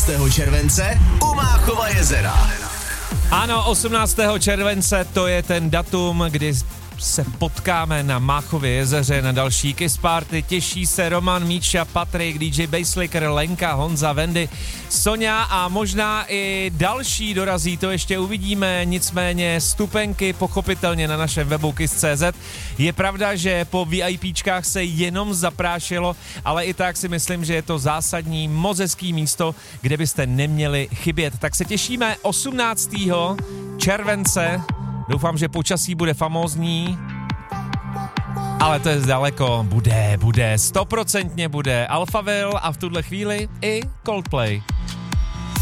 července u Máchova jezera. Ano, 18. července to je ten datum, kdy se potkáme na Máchově jezeře na další Kiss Party. Těší se Roman, Míša, Patrik, DJ Basslicker, Lenka, Honza, Wendy, Sonja a možná i další dorazí, to ještě uvidíme, nicméně stupenky pochopitelně na našem webu kiss.cz. Je pravda, že po VIPčkách se jenom zaprášilo, ale i tak si myslím, že je to zásadní, moc hezký místo, kde byste neměli chybět. Tak se těšíme 18. července. Doufám, že počasí bude famózní, ale to je zdaleko. Bude, 100% bude Alphaville a v tuhle chvíli i Coldplay.